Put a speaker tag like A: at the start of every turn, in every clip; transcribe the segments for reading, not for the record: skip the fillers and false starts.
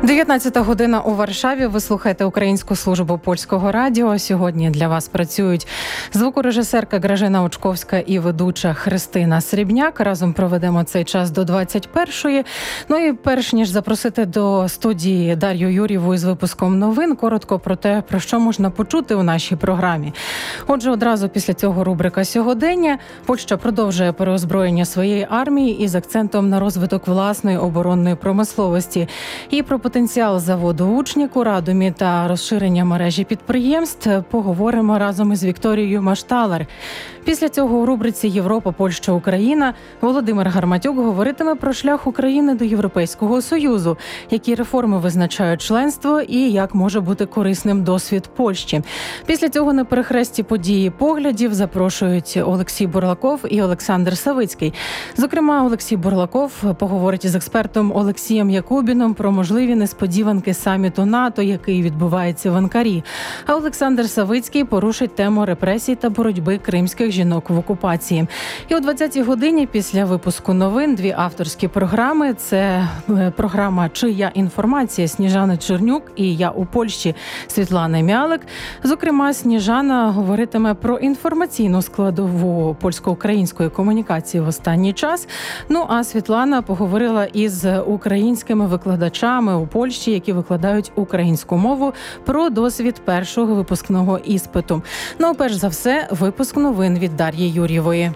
A: 19 година у Варшаві. Ви слухаєте Українську службу польського радіо. Сьогодні для вас працюють звукорежисерка Гражина Очковська і ведуча Христина Срібняк. Разом проведемо цей час до 21-ї. Ну і перш ніж запросити до студії Дар'ю Юр'єву із випуском новин, коротко про те, про що можна почути у нашій програмі. Отже, одразу після цього рубрика «Сьогодення». Польща продовжує переозброєння своєї армії із акцентом на розвиток власної оборонної промисловості. І про потенціал заводу «Учнік» у Радомі та розширення мережі підприємств поговоримо разом із Вікторією Машталер. Після цього у рубриці «Європа, Польща, Україна» Володимир Гарматюк говоритиме про шлях України до Європейського Союзу, які реформи визначають членство і як може бути корисним досвід Польщі. Після цього на перехресті події поглядів запрошують Олексій Бурлаков і Олександр Савицький. Зокрема, Олексій Бурлаков поговорить із експертом Олексієм Якубіном про можливі несподіванки саміту НАТО, який відбувається в Анкарі. А Олександр Савицький порушить тему репресій та боротьби кримських жінок в окупації. І о 20-й годині після випуску новин дві авторські програми. Це програма «Чия інформація» Сніжана Чернюк і «Я у Польщі» Світлана Мялик. Зокрема, Сніжана говоритиме про інформаційну складову польсько-української комунікації в останній час. Ну, а Світлана поговорила із українськими викладачами у Польщі, які викладають українську мову, про досвід першого випускного іспиту. Ну, а перш за все, випуск новин від Дар'ї Юр'євої.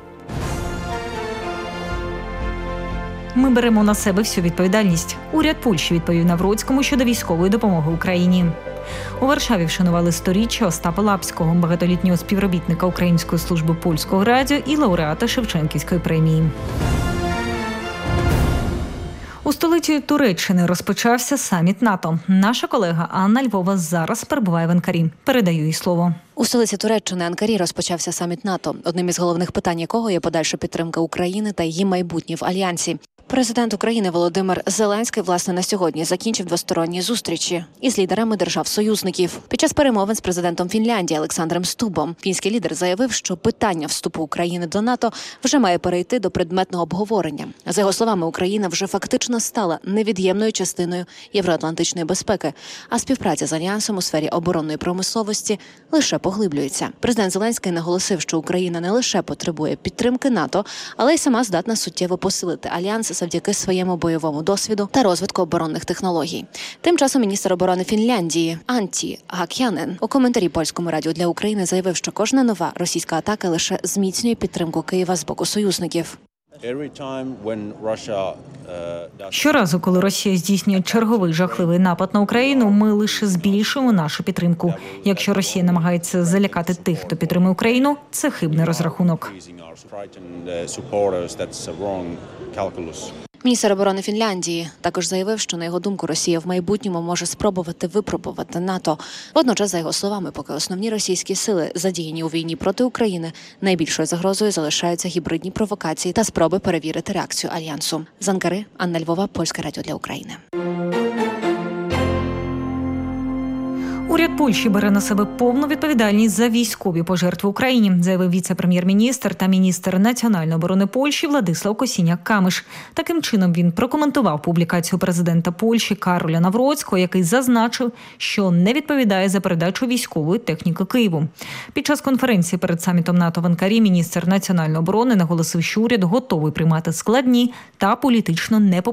B: Ми беремо на себе всю відповідальність. Уряд Польщі відповів Навроцькому щодо військової допомоги Україні. У Варшаві вшанували 100-річчя Остапа Лапського, багатолітнього співробітника Української служби польського радіо і лауреата Шевченківської премії. У столиці Туреччини розпочався саміт НАТО. Наша колега Анна Львова зараз перебуває в Анкарі. Передаю їй слово.
C: У столиці Туреччини Анкарі розпочався саміт НАТО, одним із головних питань якого є подальша підтримка України та її майбутнє в Альянсі. Президент України Володимир Зеленський, власне, на сьогодні закінчив двосторонні зустрічі із лідерами держав-союзників. Під час перемовин з президентом Фінляндії Олександром Стубом фінський лідер заявив, що питання вступу України до НАТО вже має перейти до предметного обговорення. За його словами, Україна вже фактично стала невід'ємною частиною євроатлантичної безпеки, а співпраця з Альянсом у сфері оборонної промисловості лише поглиблюється. Президент Зеленський наголосив, що Україна не лише потребує підтримки НАТО, але й сама здатна суттєво посилити Альянс завдяки своєму бойовому досвіду та розвитку оборонних технологій. Тим часом міністр оборони Фінляндії Анті Гакянен у коментарі польському радіо для України заявив, що кожна нова російська атака лише зміцнює підтримку Києва з боку союзників.
B: Щоразу, коли Росія здійснює черговий жахливий напад на Україну, ми лише збільшуємо нашу підтримку. Якщо Росія намагається залякати тих, хто підтримує Україну, це хибний розрахунок.
C: Міністр оборони Фінляндії також заявив, що, на його думку, Росія в майбутньому може спробувати випробувати НАТО. Водночас, за його словами, поки основні російські сили задіяні у війні проти України, найбільшою загрозою залишаються гібридні провокації та спроби перевірити реакцію Альянсу. З Анкари, Анна Львова, Польське радіо для України.
B: Уряд Польщі бере на себе повну відповідальність за військові пожертви Україні, заявив віце-прем'єр-міністр та міністр національної оборони Польщі Владислав Косіняк-Камиш. Таким чином він прокоментував публікацію президента Польщі Кароля Навроцького, який зазначив, що не відповідає за передачу військової техніки Києву. Під час конференції перед самітом НАТО в Анкарі міністр національної оборони наголосив, що уряд готовий приймати складні та політично непопулярні